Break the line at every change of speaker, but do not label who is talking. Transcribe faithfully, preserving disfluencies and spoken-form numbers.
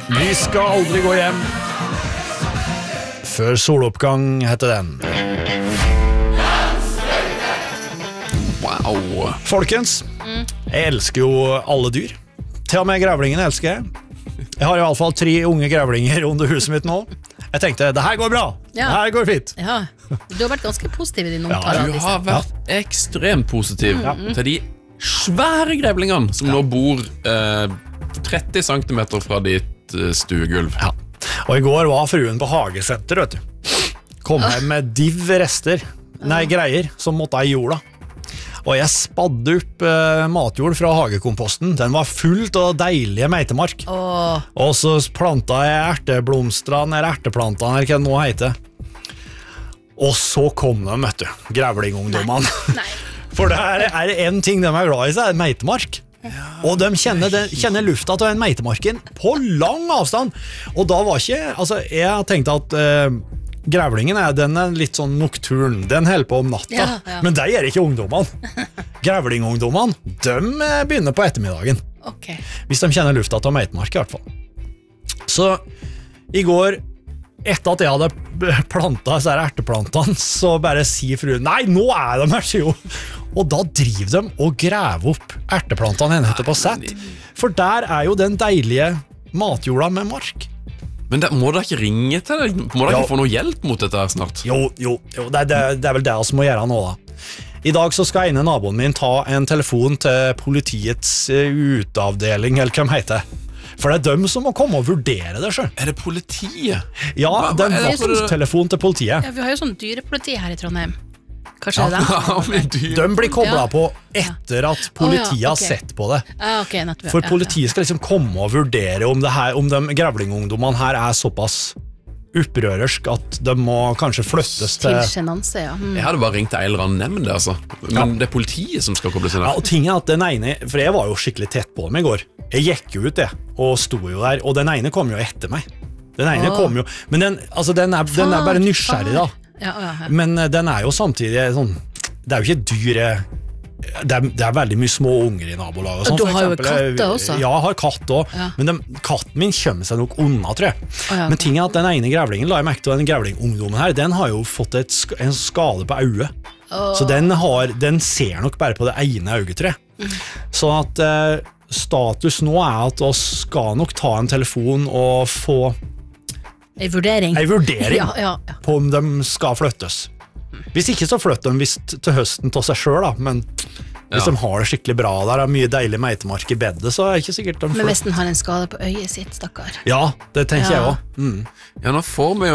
Vi skal aldri gå hjem før soloppgang heter den.
Wow.
Folkens, jeg elsker jo alle dyr. Til og med grevlingen elsker jeg. Jeg har i hvert fall tre unge grevlinger under huset mitt nå. Jeg tenkte, det her går bra.
Ja.
Det her går fint.
Ja, du har vært ganske positiv i din
Ja,
omtale av
Du
disse.
har vært ekstremt positiv til de svære grevlingene som nå bor eh, tretti centimeter fra ditt eh, stuegulv.
Ja. Og i går var fruen på hagesenter, vet du. Kom hjem med div rester, nei, greier, som måtte i jorda. Og jeg spadde opp eh, matjord fra hagekomposten. Den var fullt av deilige meitemark.
Åh,
Og så planta jeg erteblomstrene, eller erteplantene, eller hva det nå heter. Og så kom de, vet du, grevlingungdommene.
nei.
For det er, er det en ting de er glad i, så er det meitemark. Og de kjenner, de kjenner lufta til den meitemarken på lang avstand. Og da var ikke, altså jeg tenkte at eh, grevlingen er, den er litt sånn nokturn, den holder på om natta.
Ja, ja.
Men de er ikke ungdommene. Grevlingungdommene, de eh, begynner på ettermiddagen.
Ok.
Hvis de kjenner lufta til meitemark i hvert fall. Så i går, etter at jeg hadde plantet disse her erteplantene, så bare sier fruen, nei, nå er de her, sier hun. Og da driver de og graver opp erteplantene henne på sett. For der er jo den deilige matjorda med mark.
Men det, må dere ikke ringe til deg? Må dere
Ja.
ikke få noe hjelp mot dette her snart?
Jo, jo, jo det, det, det er vel det som må gjøre nå da. I dag så skal ene naboen min ta en telefon til politiets eh, uteavdeling, eller hva de heter. For det er dem som må komme og vurdere det selv.
Er det politiet?
Ja,
Hva-
det
hva er
er
det for-
en vakttelefon til politiet.
Ja, vi har jo sånn dyrepoliti her i Trondheim. Kanskje det er dem?
Ja, men dyr.
De blir koblet
Ja.
på etter at politiet
Å, ja,
har
ok.
sett på det.
Ja, ok, nettopp.
For
Ja,
politiet skal liksom komme og vurdere om, det her, om de grevlingungdommene her er såpass opprørersk at de må kanskje flyttes
ja. Til
til...
Genanse, ja. Mm.
Jeg hadde bare ringt til en eller annen nemnd, altså. Men det er politiet som skal kobles inn
Ja,
her.
og ting er at den ene, for jeg var jo skikkelig tett på dem i går. Jeg gikk jo ut det, og sto jo der, og den ene kom jo etter meg. Den ene
Åh.
kom jo, men den, altså den, er, den er bare
Far,
nysgjerrig da.
far. Ja, ja, ja.
Men eh, den er jo samtidig sånn, det er jo ikke dyr, eh, det er, det er veldig mye små unger i nabolaget. og sånn,
Du
for
har jo
eksempel.
katter også.
Ja, jeg har katt også,
Ja.
men den, katten min kommer seg nok unna, tror jeg.
Å, ja,
Men
ok.
ting er at den ene grevlingen, la jeg merke til den grevlingungdommen her, den har jo fått et, sk- en skade på øyet. Så den, har, den ser nok bare på det ene øyet, tror jeg.
Mm.
Så at eh, status nå er at vi skal nok ta en telefon og få
En vurdering.
en vurdering
Ja, ja, ja.
på om de skal flyttes. Hvis ikke så flytter de visst til høsten til seg selv da, men hvis
Ja.
de har det skikkelig bra der, har mye deilig meitemark i beddet, så er det ikke sikkert de
Men
flytter.
hvis den har en skade på øyet sitt, stakkar.
Ja, det tenker
Ja.
jeg også. Mm.
Ja, nå får vi jo